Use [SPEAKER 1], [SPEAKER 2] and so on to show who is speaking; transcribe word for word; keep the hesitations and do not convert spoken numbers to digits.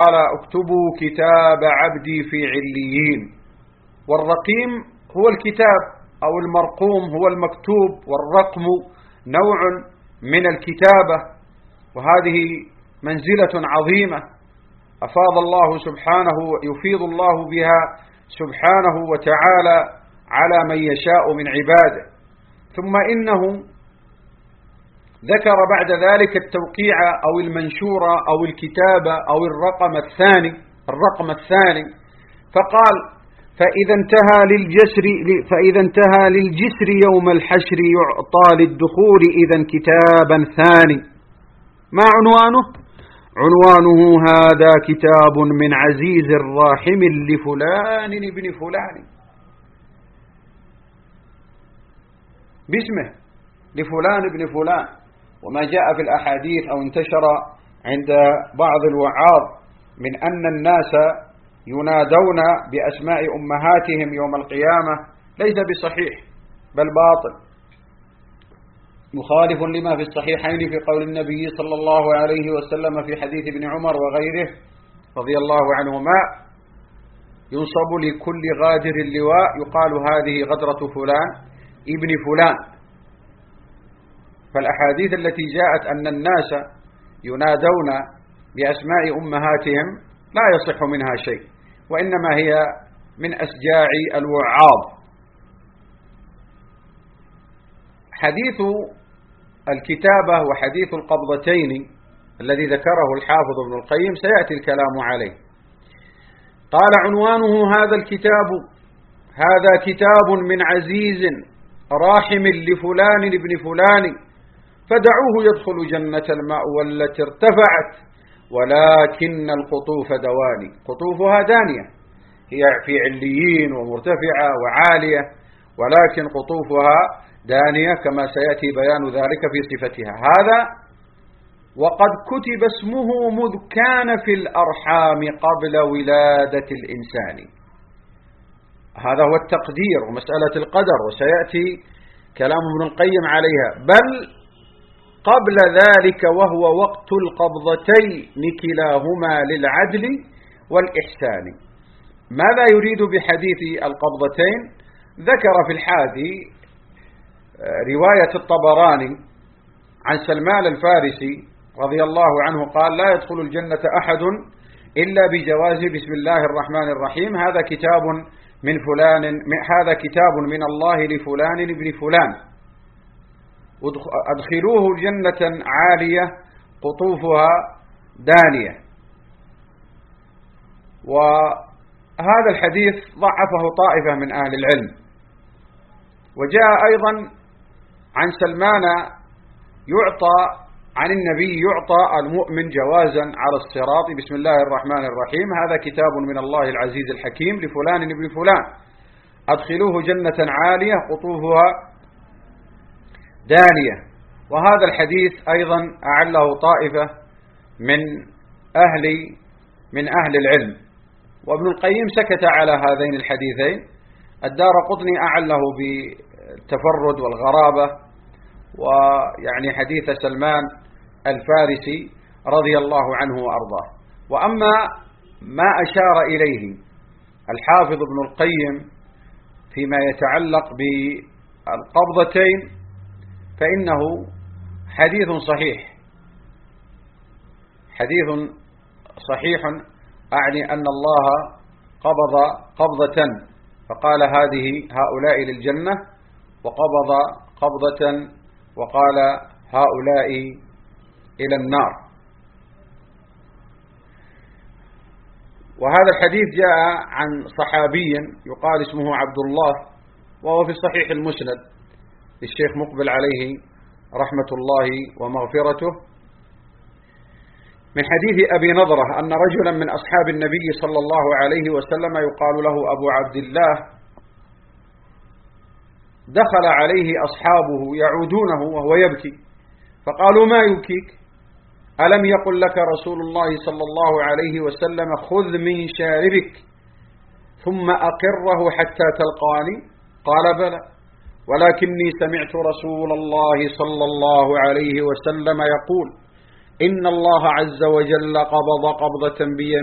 [SPEAKER 1] قال اكتبوا كتاب عبدي في عليين. والرقيم هو الكتاب أو المرقوم هو المكتوب، والرقم نوع من الكتابة، وهذه منزلة عظيمة أفاض الله سبحانه يفيض الله بها سبحانه وتعالى على من يشاء من عباده. ثم إنه ذكر بعد ذلك التوقيع أو المنشورة أو الكتابة أو الرقم الثاني الرقم الثاني فقال فإذا انتهى للجسر فإذا انتهى للجسر يوم الحشر يعطى للدخول إذا كتابا ثاني. ما عنوانه؟ عنوانه هذا كتاب من عزيز راحم لفلان ابن فلان، باسمه لفلان ابن فلان. وما جاء في الأحاديث أو انتشر عند بعض الوعاظ من أن الناس ينادون بأسماء أمهاتهم يوم القيامة ليس بصحيح بل باطل، مخالف لما في الصحيحين في قول النبي صلى الله عليه وسلم في حديث ابن عمر وغيره رضي الله عنهما: ينصب لكل غادر اللواء يقال هذه غدرة فلان ابن فلان. فالأحاديث التي جاءت أن الناس ينادون بأسماء أمهاتهم لا يصح منها شيء، وإنما هي من أسجاع الوعاظ. حديث الكتابة وحديث القبضتين الذي ذكره الحافظ ابن القيم سيأتي الكلام عليه. قال: عنوانه هذا الكتاب هذا كتاب من عزيز راحم لفلان ابن فلان، فدعوه يدخل جنة الماء والتي ارتفعت ولكن القطوف دواني. قطوفها دانية، هي في عليين ومرتفعة وعالية، ولكن قطوفها دانية كما سيأتي بيان ذلك في صفتها. هذا وقد كتب اسمه مذ كان في الأرحام قبل ولادة الإنسان. هذا هو التقدير ومسألة القدر، وسيأتي كلام ابن القيم عليها. بل قبل ذلك وهو وقت القبضتين كلاهما للعدل والإحسان. ماذا يريد بحديث القبضتين؟ ذكر في الحادي رواية الطبراني عن سلمان الفارسي رضي الله عنه قال: لا يدخل الجنة أحد إلا بجواز بسم الله الرحمن الرحيم، هذا كتاب من فلان هذا كتاب من الله لفلان ابن فلان، أدخلوه جنة عالية قطوفها دانية. وهذا الحديث ضعفه طائفة من أهل العلم. وجاء أيضا عن سلمان يعطى عن النبي يعطى المؤمن جوازا على الصراط بسم الله الرحمن الرحيم، هذا كتاب من الله العزيز الحكيم لفلان ابن فلان، أدخلوه جنة عالية قطوفها دانية. وهذا الحديث أيضا أعله طائفة من أهل من أهل العلم، وابن القيم سكت على هذين الحديثين. الدارقطني أعله بالتفرد والغرابة، ويعني حديث سلمان الفارسي رضي الله عنه وأرضاه. وأما ما أشار إليه الحافظ ابن القيم فيما يتعلق بالقبضتين فإنه حديث صحيح حديث صحيح أعني أن الله قبض قبضة فقال هذه هؤلاء للجنة، وقبض قبضة وقال هؤلاء إلى النار. وهذا الحديث جاء عن صحابي يقال اسمه عبد الله، وهو في صحيح المسند للشيخ مقبل عليه رحمة الله ومغفرته، من حديث أبي نضرة أن رجلا من أصحاب النبي صلى الله عليه وسلم يقال له أبو عبد الله دخل عليه أصحابه يعودونه وهو يبكي، فقالوا: ما يبكيك؟ ألم يقل لك رسول الله صلى الله عليه وسلم خذ من شاربك ثم أقره حتى تلقاني؟ قال: بلى، ولكني سمعت رسول الله صلى الله عليه وسلم يقول: إن الله عز وجل قبض قبضة بيمينه